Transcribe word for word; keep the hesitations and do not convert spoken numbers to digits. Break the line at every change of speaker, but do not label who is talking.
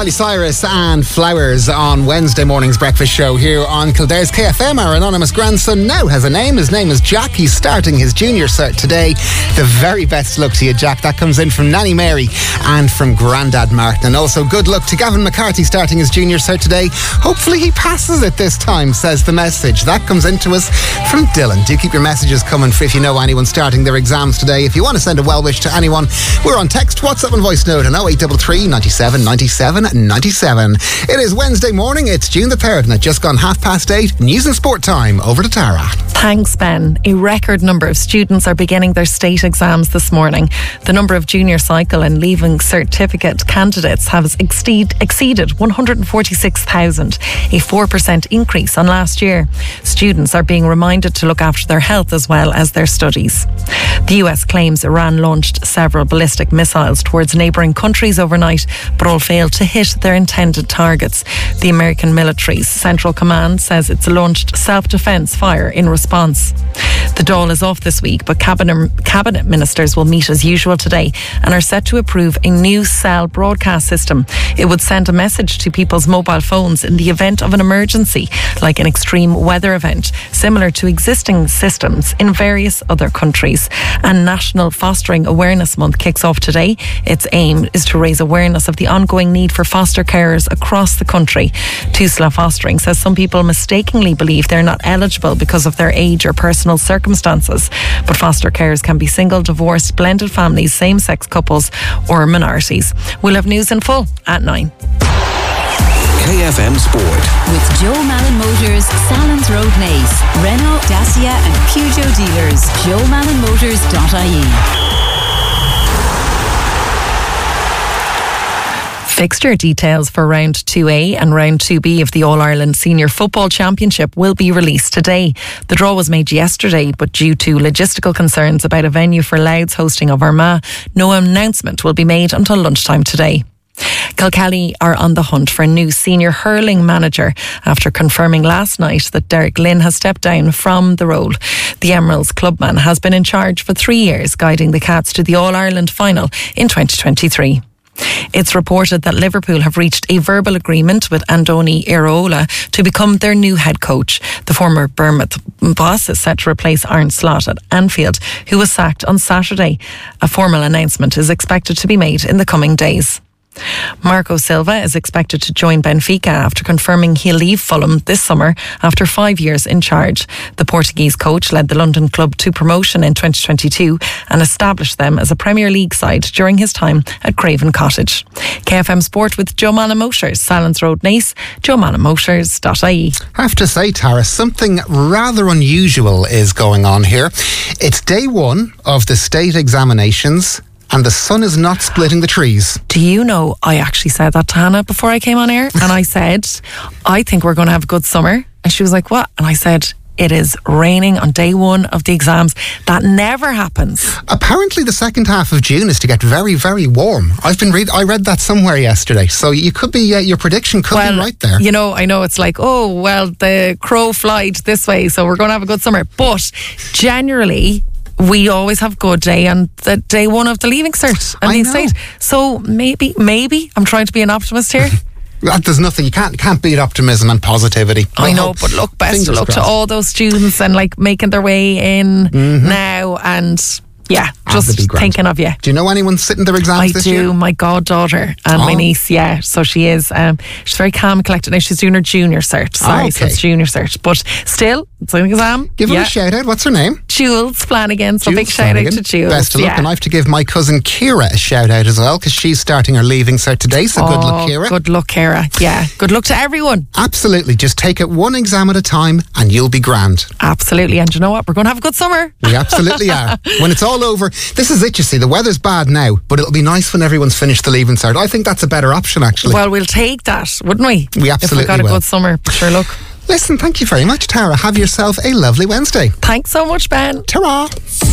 Miley Cyrus and Flowers on Wednesday morning's breakfast show here on Kildare's K F M. Our anonymous grandson now has a name. His name is Jack. He's starting his junior cert today. The very best luck to you, Jack. That comes in from Nanny Mary and from Grandad Martin. And also good luck to Gavin McCarthy starting his junior cert today. Hopefully he passes it this time, says the message. That comes into us from Dylan. Do keep your messages coming for if you know anyone starting their exams today. If you want to send a well wish to anyone, we're on text, WhatsApp and voice note on oh eight three three, ninety-seven, ninety-seven, ninety-seven. It is Wednesday morning, it's June the third and it's just gone half past eight. News and sport time. Over to Tara.
Thanks, Ben. A record number of students are beginning their state exams this morning. The number of junior cycle and leaving certificate candidates has exceed, exceeded one hundred forty-six thousand, a four percent increase on last year. Students are being reminded to look after their health as well as their studies. The U S claims Iran launched several ballistic missiles towards neighbouring countries overnight, but all failed to hit their intended targets. The American military's Central Command says it's launched self-defence fire in response. The Dáil is off this week, but cabinet, cabinet ministers will meet as usual today and are set to approve a new cell broadcast system. It would send a message to people's mobile phones in the event of an emergency, like an extreme weather event, similar to existing systems in various other countries. And National Fostering Awareness Month kicks off today. Its aim is to raise awareness of the ongoing need for foster carers across the country. Tusla Fostering says some people mistakenly believe they're not eligible because of their age or personal circumstances, but foster carers can be single, divorced, blended families, same-sex couples or minorities. We'll have news in full at nine.
K F M Sport.
With Joe Malin Motors, Salins Road Naas, Renault, Dacia and Peugeot dealers. joe malin motors dot I E.
Fixture details for Round two A and Round two B of the All-Ireland Senior Football Championship will be released today. The draw was made yesterday, but due to logistical concerns about a venue for Louth's hosting of Armagh, no announcement will be made until lunchtime today. Kilkelly are on the hunt for a new senior hurling manager after confirming last night that Derek Lynn has stepped down from the role. The Emeralds clubman has been in charge for three years, guiding the Cats to the All-Ireland final in twenty twenty-three. It's reported that Liverpool have reached a verbal agreement with Andoni Iraola to become their new head coach. The former Bournemouth boss is set to replace Arne Slot at Anfield, who was sacked on Saturday. A formal announcement is expected to be made in the coming days. Marco Silva is expected to join Benfica after confirming he'll leave Fulham this summer after five years in charge. The Portuguese coach led the London club to promotion in twenty twenty-two and established them as a Premier League side during his time at Craven Cottage. K F M Sport with Joe Malin Motors, Salins Road Naas, joe malin motors dot I E.
I have to say, Tara, something rather unusual is going on here. It's day one of the state examinations and the sun is not splitting the trees.
Do you know, I actually said that to Hannah before I came on air, and I said, I think we're going to have a good summer. And she was like, what? And I said, it is raining on day one of the exams. That never happens.
Apparently the second half of June is to get very, very warm. I've been read. I read that somewhere yesterday. So you could be, uh, your prediction could
well,
be right there.
You know, I know it's like, oh, well, the crow flied this way, so we're going to have a good summer. But generally, we always have good day on the day one of the leaving cert and the estate. So maybe, maybe I'm trying to be an optimist here.
There's nothing, you can't can't beat optimism and positivity.
I know, but look, best of luck to all those students and like making their way in mm-hmm. now and yeah, just thinking of you.
Do you know anyone sitting their exams
I
this
do,
year?
my goddaughter and
oh.
my niece, yeah. So she is, um, she's very calm and collected. Now she's doing her junior cert, sorry, oh, okay. so it's junior cert. But still, it's an exam.
Give
yeah.
her a shout out. What's her name?
Jules Flanagan. So
Jules
big shout
Flanagan.
out to Jules.
Best of luck.
Yeah.
And I have to give my cousin Ciara a shout out as well because she's starting her leaving cert today. So
oh,
good luck, Ciara.
Good luck, Ciara. Yeah, good luck to everyone.
Absolutely. Just take it one exam at a time and you'll be grand.
Absolutely. And you know what? We're going to have a good summer.
We absolutely are. When it's all over, this is it, you see. The weather's bad now, but it'll be nice when everyone's finished the leaving cert. I think that's a better option, actually.
Well, we'll take that, wouldn't we?
We absolutely
If we got a
will.
good summer. Sure, look.
Listen, thank you very much, Tara. Have yourself a lovely Wednesday.
Thanks so much, Ben.
Ta-ra.